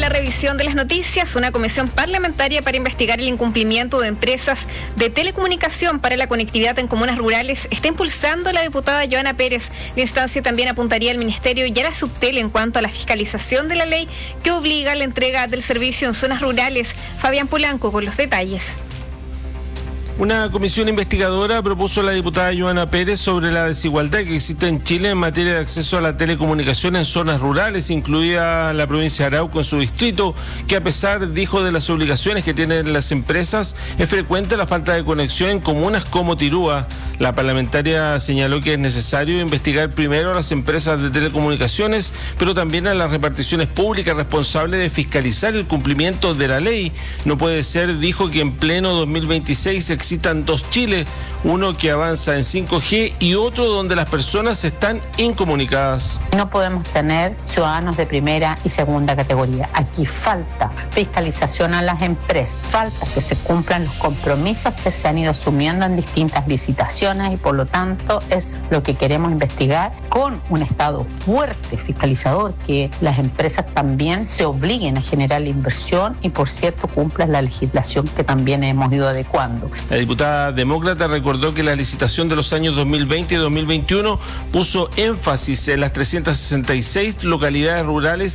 la revisión de las noticias. Una comisión parlamentaria para investigar el incumplimiento de empresas de telecomunicación para la conectividad en comunas rurales está impulsando la diputada Joana Pérez. La instancia también apuntaría al Ministerio y a la Subtel en cuanto a la fiscalización de la ley que obliga a la entrega del servicio en zonas rurales. Fabián Polanco con los detalles. Una comisión investigadora propuso a la diputada Joana Pérez sobre la desigualdad que existe en Chile en materia de acceso a la telecomunicación en zonas rurales, incluida la provincia de Arauco en su distrito, que a pesar, dijo, de las obligaciones que tienen las empresas, es frecuente la falta de conexión en comunas como Tirúa. La parlamentaria señaló que es necesario investigar primero a las empresas de telecomunicaciones, pero también a las reparticiones públicas responsables de fiscalizar el cumplimiento de la ley. No puede ser, dijo, que en pleno 2026 existan dos Chiles, uno que avanza en 5G y otro donde las personas están incomunicadas. No podemos tener ciudadanos de primera y segunda categoría. Aquí falta fiscalización a las empresas, falta que se cumplan los compromisos que se han ido asumiendo en distintas licitaciones y por lo tanto es lo que queremos investigar con un Estado fuerte, fiscalizador, que las empresas también se obliguen a generar la inversión y por cierto cumplan la legislación que también hemos ido adecuando. La diputada demócrata recordó que la licitación de los años 2020 y 2021 puso énfasis en las 366 localidades rurales